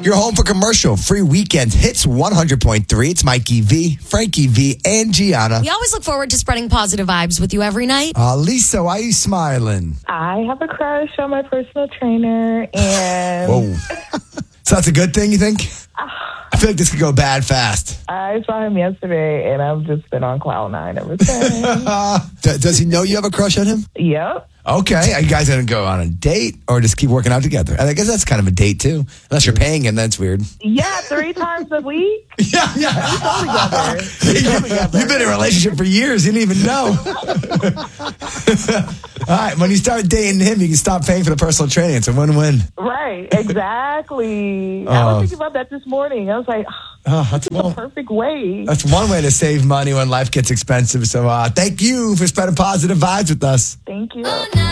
You're home for commercial free weekend hits 100.3. It's Mikey V, Frankie V, and Gianna. We always look forward to spreading positive vibes with you every night. Lisa, why are you smiling? I have a crush on my personal trainer, and Whoa. So that's a good thing, you think? I feel like this could go bad fast. I saw him yesterday, and I've just been on cloud nine ever since. Does he know you have a crush on him? Yep. Okay. Are you guys going to go on a date or just keep working out together? I guess that's kind of a date, too. Unless you're paying him, that's weird. Yeah, 3 times a week. Yeah. We go together. You've been in a relationship for years. You didn't even know. All right. When you start dating him, you can stop paying for the personal training. It's a win-win. Right, exactly. I was thinking about that this morning. I was like, that's the perfect way. That's one way to save money when life gets expensive. So thank you for spreading positive vibes with us. Thank you.